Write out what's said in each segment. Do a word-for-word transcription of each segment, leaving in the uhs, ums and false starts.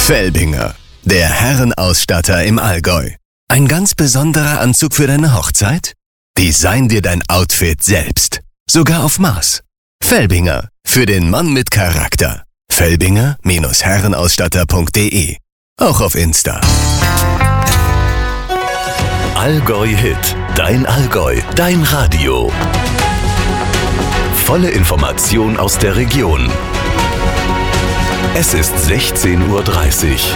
Felbinger, der Herrenausstatter im Allgäu. Ein ganz besonderer Anzug für deine Hochzeit? Design dir dein Outfit selbst. Sogar auf Maß. Felbinger, für den Mann mit Charakter. Felbinger Herrenausstatter punkt de. Auch auf Insta. Allgäu Hit, dein Allgäu, dein Radio. Volle Information aus der Region. Es ist sechzehn Uhr dreißig.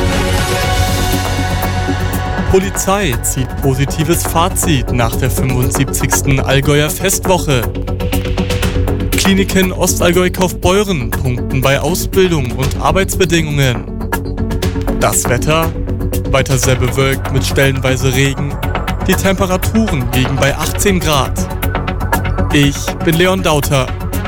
Polizei zieht positives Fazit nach der fünfundsiebzigsten Allgäuer Festwoche. Kliniken Ostallgäu-Kaufbeuren punkten bei Ausbildung und Arbeitsbedingungen. Das Wetter? Weiter sehr bewölkt mit stellenweise Regen. Die Temperaturen liegen bei achtzehn Grad. Ich bin Leon Dauter.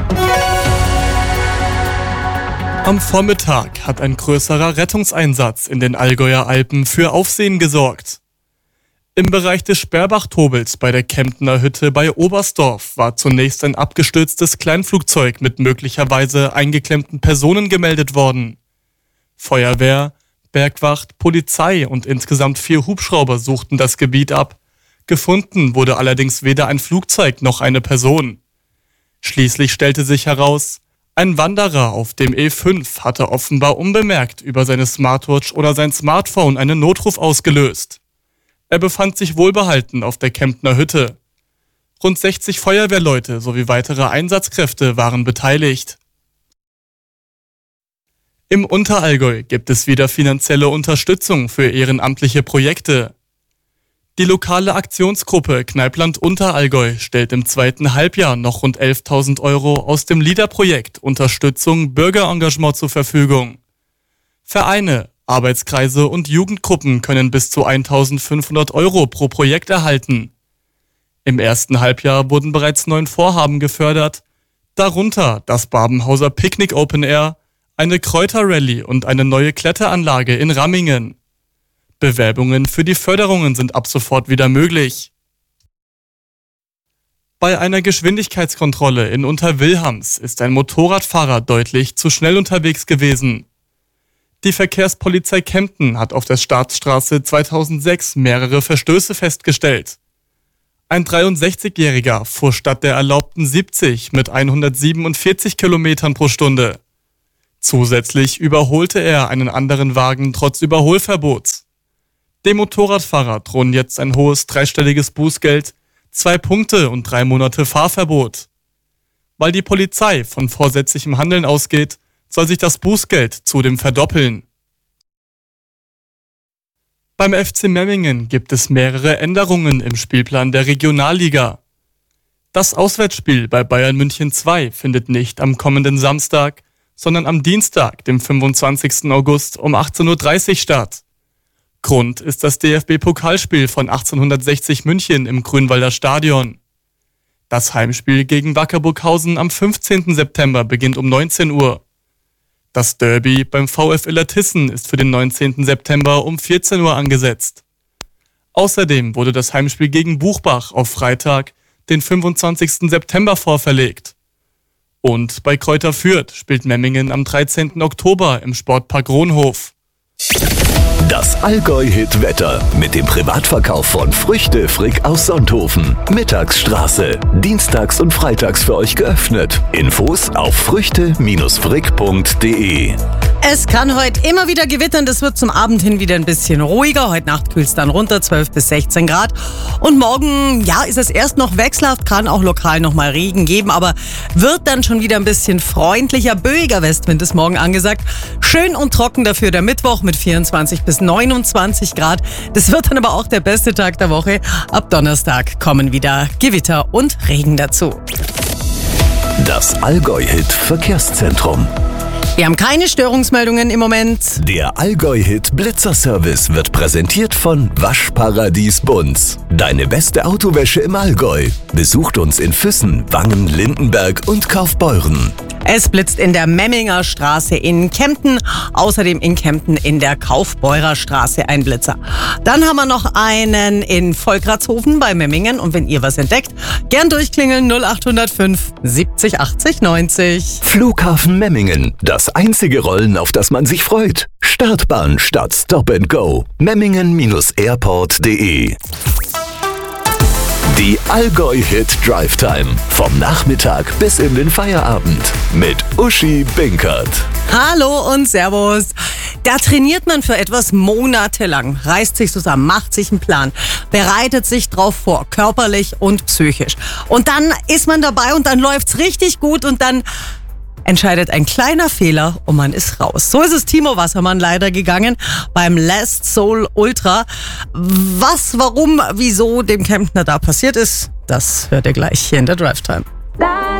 Am Vormittag hat ein größerer Rettungseinsatz in den Allgäuer Alpen für Aufsehen gesorgt. Im Bereich des Sperrbach-Tobels bei der Kemptner Hütte bei Oberstdorf war zunächst ein abgestürztes Kleinflugzeug mit möglicherweise eingeklemmten Personen gemeldet worden. Feuerwehr, Bergwacht, Polizei und insgesamt vier Hubschrauber suchten das Gebiet ab. Gefunden wurde allerdings weder ein Flugzeug noch eine Person. Schließlich stellte sich heraus, ein Wanderer auf dem E fünf hatte offenbar unbemerkt über seine Smartwatch oder sein Smartphone einen Notruf ausgelöst. Er befand sich wohlbehalten auf der Kemptner Hütte. Rund sechzig Feuerwehrleute sowie weitere Einsatzkräfte waren beteiligt. Im Unterallgäu gibt es wieder finanzielle Unterstützung für ehrenamtliche Projekte. Die lokale Aktionsgruppe Kneipland Unterallgäu stellt im zweiten Halbjahr noch rund elftausend Euro aus dem LEADER-Projekt Unterstützung Bürgerengagement zur Verfügung. Vereine, Arbeitskreise und Jugendgruppen können bis zu eintausendfünfhundert Euro pro Projekt erhalten. Im ersten Halbjahr wurden bereits neun Vorhaben gefördert, darunter das Babenhauser Picknick Open Air, eine Kräuterrallye und eine neue Kletteranlage in Rammingen. Bewerbungen für die Förderungen sind ab sofort wieder möglich. Bei einer Geschwindigkeitskontrolle in Unterwilhams ist ein Motorradfahrer deutlich zu schnell unterwegs gewesen. Die Verkehrspolizei Kempten hat auf der Staatsstraße zweitausendsechs mehrere Verstöße festgestellt. Ein dreiundsechzigjähriger fuhr statt der erlaubten siebzig mit hundertsiebenundvierzig Kilometern pro Stunde. Zusätzlich überholte er einen anderen Wagen trotz Überholverbots. Dem Motorradfahrer drohen jetzt ein hohes dreistelliges Bußgeld, zwei Punkte und drei Monate Fahrverbot. Weil die Polizei von vorsätzlichem Handeln ausgeht, soll sich das Bußgeld zudem verdoppeln. Beim F C Memmingen gibt es mehrere Änderungen im Spielplan der Regionalliga. Das Auswärtsspiel bei Bayern München zwei findet nicht am kommenden Samstag, sondern am Dienstag, dem fünfundzwanzigsten August um achtzehn Uhr dreißig statt. Grund ist das D F B-Pokalspiel von achtzehnhundertsechzig München im Grünwalder Stadion. Das Heimspiel gegen Wacker Burghausen am fünfzehnten September beginnt um neunzehn Uhr. Das Derby beim VfL Illertissen ist für den neunzehnten September um vierzehn Uhr angesetzt. Außerdem wurde das Heimspiel gegen Buchbach auf Freitag, den fünfundzwanzigsten September vorverlegt. Und bei Kräuter Fürth spielt Memmingen am dreizehnten Oktober im Sportpark Rohnhof. Das Allgäu-Hit-Wetter mit dem Privatverkauf von Früchte Frick aus Sonthofen. Mittagsstraße. Dienstags und freitags für euch geöffnet. Infos auf früchte frick punkt de. Es kann heute immer wieder gewittern, das wird zum Abend hin wieder ein bisschen ruhiger. Heute Nacht kühlt es dann runter, zwölf bis sechzehn Grad. Und morgen, ja, ist es erst noch wechselhaft, kann auch lokal nochmal Regen geben, aber wird dann schon wieder ein bisschen freundlicher. Böiger Westwind ist morgen angesagt. Schön und trocken dafür der Mittwoch mit vierundzwanzig bis neunundzwanzig Grad. Das wird dann aber auch der beste Tag der Woche. Ab Donnerstag kommen wieder Gewitter und Regen dazu. Das Allgäu-Hit Verkehrszentrum. Wir haben keine Störungsmeldungen im Moment. Der Allgäu-Hit Blitzerservice wird präsentiert von Waschparadies Bunz. Deine beste Autowäsche im Allgäu. Besucht uns in Füssen, Wangen, Lindenberg und Kaufbeuren. Es blitzt in der Memminger Straße in Kempten, außerdem in Kempten in der Kaufbeurer Straße ein Blitzer. Dann haben wir noch einen in Volkratshofen bei Memmingen und wenn ihr was entdeckt, gern durchklingeln null acht null fünf siebzig achtzig neunzig. Flughafen Memmingen, das einzige Rollen, auf das man sich freut. Startbahn statt Stop and Go. Memmingen Airport punkt de. Die Allgäu-Hit Drive Time. Vom Nachmittag bis in den Feierabend. Mit Uschi Binkert. Hallo und Servus. Da trainiert man für etwas monatelang, reißt sich zusammen, macht sich einen Plan, bereitet sich drauf vor, körperlich und psychisch. Und dann ist man dabei und dann läuft's richtig gut und dann entscheidet ein kleiner Fehler und man ist raus. So ist es Timo Wassermann leider gegangen beim Last Soul Ultra. Was, warum, wieso dem Kemptner da passiert ist, das hört ihr gleich hier in der Drive Time.